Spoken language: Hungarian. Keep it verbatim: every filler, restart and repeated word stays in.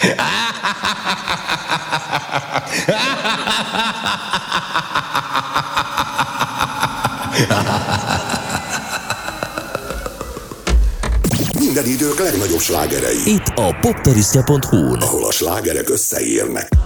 Minden idők legnagyobb slágerei. Itt a poptarisztja pont hu-n, ahol a slágerek összeérnek.